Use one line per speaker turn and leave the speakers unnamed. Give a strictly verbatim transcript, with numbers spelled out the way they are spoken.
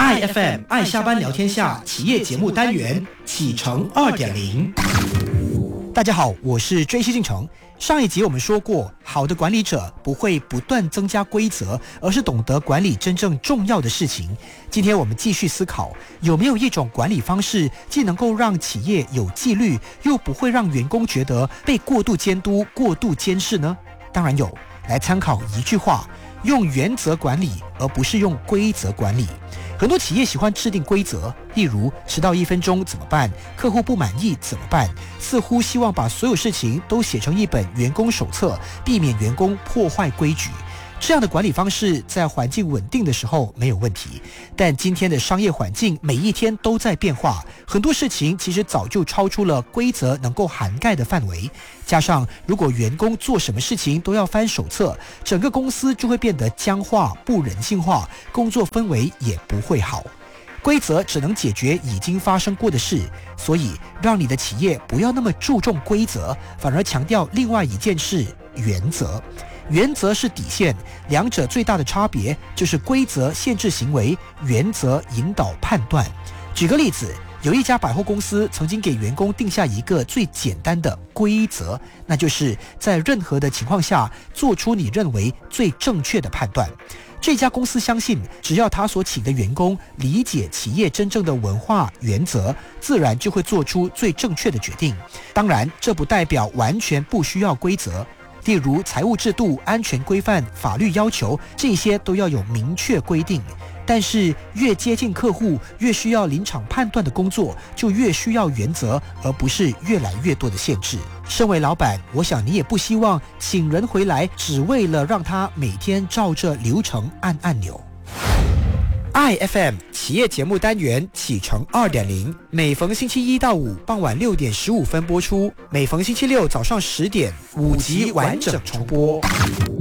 I F M 爱下班聊天下企业节目单元启程 二点零。
大家好，我是追西进程。上一集我们说过，好的管理者不会不断增加规则，而是懂得管理真正重要的事情。今天我们继续思考，有没有一种管理方式既能够让企业有纪律，又不会让员工觉得被过度监督、过度监视呢？当然有，来参考一句话，用原则管理，而不是用规则管理。很多企业喜欢制定规则，例如迟到一分钟怎么办？客户不满意怎么办？似乎希望把所有事情都写成一本员工手册，避免员工破坏规矩。这样的管理方式在环境稳定的时候没有问题，但今天的商业环境每一天都在变化，很多事情其实早就超出了规则能够涵盖的范围。加上如果员工做什么事情都要翻手册，整个公司就会变得僵化、不人性化，工作氛围也不会好。规则只能解决已经发生过的事，所以让你的企业不要那么注重规则，反而强调另外一件事：原则。原则是底线，两者最大的差别就是规则限制行为，原则引导判断。举个例子，有一家百货公司曾经给员工定下一个最简单的规则，那就是在任何的情况下做出你认为最正确的判断。这家公司相信，只要他所请的员工理解企业真正的文化原则，自然就会做出最正确的决定。当然，这不代表完全不需要规则。例如财务制度、安全规范、法律要求，这些都要有明确规定。但是越接近客户，越需要临场判断的工作，就越需要原则，而不是越来越多的限制。身为老板，我想你也不希望请人回来只为了让他每天照着流程按按钮。I F M 企业节目单元启程 二点零， 每逢星期一到五傍晚六点十五分播出，每逢星期六早上十点五集完整重播。